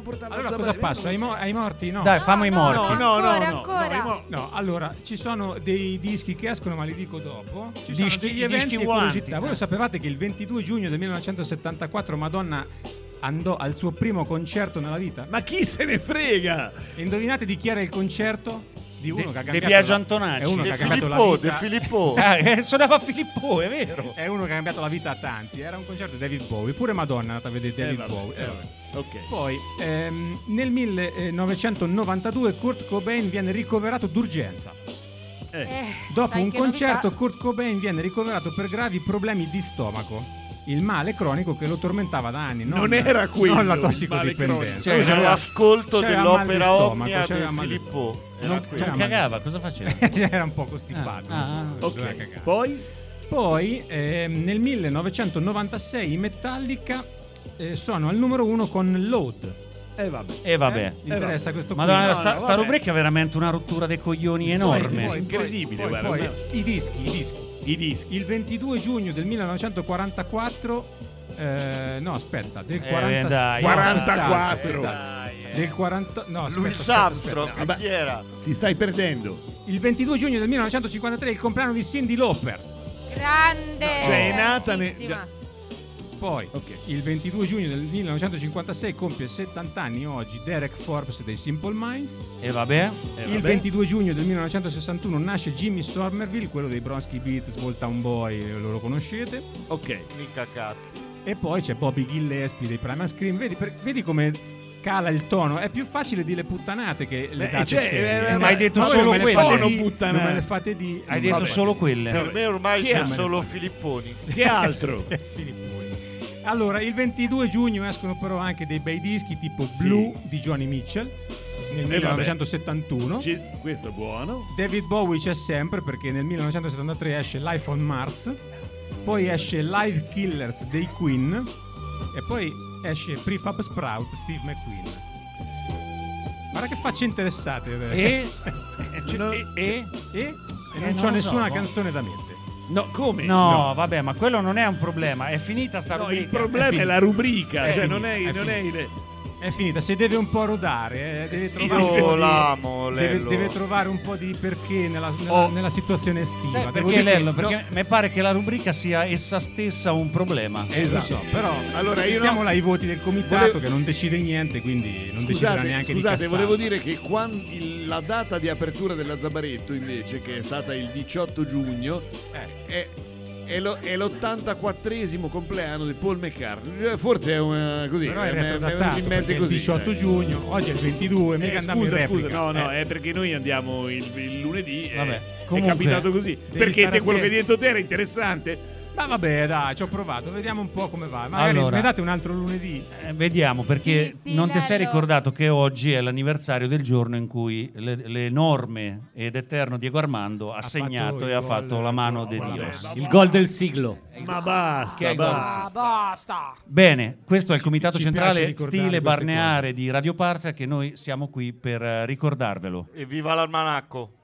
stiamo portando Allora a cosa passo? Ai morti? No. Dai, fammi i morti. Ancora. No, allora ci sono dei dischi che escono, ma li dico dopo. Ci Dischi- sono degli eventi dischi e volanti. curiosità. Voi lo sapevate che il 22 giugno del 1974 Madonna andò al suo primo concerto nella vita? Ma chi se ne frega? E indovinate di chi era il concerto? Di uno che ha De cambiato Biagio la- Antonacci. È uno De che ha cambiato la Filippo, vita. De Filippo. Suonava Filippo, è vero. È uno che ha cambiato la vita a tanti. Era un concerto di David Bowie. Pure Madonna è andata a vedere David Vabbè, Bowie. vabbè. Ok. Poi nel 1992 Kurt Cobain viene ricoverato d'urgenza. Dopo sai un che concerto novità? Kurt Cobain viene ricoverato per gravi problemi di stomaco. Il male cronico che lo tormentava da anni. Non era quello, non la il male tossicodipendenza. Cioè, C'aveva- l'ascolto c'aveva mal di dell'opera stomaco, omnia c'aveva del mal di Filippo. Non c'era mal- cagava, cosa faceva? Era un po' costipato. non so, doveva Ok. cagare. Poi Nel 1996 i Metallica sono al numero 1 con Load. vabbè. E vabbè. Interessa questo qui? Madonna, No, sta vabbè. rubrica è veramente una rottura dei coglioni enorme. Poi- Incredibile, poi- guarda. poi i dischi. I dischi. Il 22 giugno del 1944 no, aspetta, del 40, dai, 44. del 40 no, aspetta, Louis aspetta, Armstrong, aspetta. Vabbè. chi era? Ti stai perdendo. Il 22 giugno del 1953 è il compleanno di Cyndi Lauper. Grande. Cioè, è nata grandissima. Poi Ok. il 22 giugno del 1956 compie 70 anni oggi Derek Forbes dei Simple Minds. E vabbè. Il 22 giugno del 1961 nasce Jimmy Somerville, quello dei Bronski Beat, Small Town Boy, lo conoscete. Ok. Mica cazzo. E poi c'è Bobby Gillespie dei Primal Scream. Vedi come cala il tono. È più facile dire puttanate che le date cioè, serie. ma hai detto Ma voi solo non me le quelle. fate Sono di- puttanate. Non me le fate di... Hai detto Vabbè. solo quelle. Per me ormai Chi c'è è? solo Filipponi. Che altro? Filipponi. Allora, il 22 giugno escono però anche dei bei dischi tipo Sì. Blue di Johnny Mitchell nel 1971. Questo è buono. David Bowie c'è sempre perché nel 1973 esce Life on Mars, poi esce Live Killers dei Queen e poi esce Prefab Sprout Steve McQueen. Guarda che facce interessate. No, E non non c'ho lo nessuna so. canzone da mente. No, come? No, vabbè, ma quello non è un problema. È finita sta No, rubrica. il problema è la rubrica, È cioè finita, non è è non è il È finita, se deve un po' rodare, deve Sì, trovare un io po' di- l'amo, deve, Lello. deve trovare un po' di perché nella Oh. situazione estiva. Sai Devo perché dire che- Lello? Perché mi pare che la rubrica sia essa stessa un problema. Lo Esatto. so, però Allora, io mettiamola ai voti del comitato Volevo- che non decide niente, quindi non deciderà neanche di Scusate, Cassato. volevo dire che la data di apertura della Zabaretto invece, che è stata il 18 giugno, è l'84esimo compleanno di Paul McCartney. Forse è così, Però è mi è retrodatato venuto in mente perché è il così. 18 giugno, oggi è il 22, mica andiamo in Scusa, replica. no, è perché noi andiamo il lunedì. Vabbè, È comunque, capitato così. Perché stare quello che hai attento. detto te era interessante. Ma vabbè, dai, ci ho provato, vediamo un po' come va. Magari Allora. mi date un altro lunedì. Vediamo, perché Sì, non ti sei Lello. ricordato che oggi è l'anniversario del giorno in cui l'enorme ed eterno Diego Armando ha segnato fatto e il ha gol, fatto la mano di vabbè, Dios. vabbè. Il gol del siglo. Ma basta, Che è basta. Basta. Bene, questo è il comitato Ci piace centrale ricordare stile queste balneare di Radio Parza, che noi siamo qui per ricordarvelo. E viva l'almanacco.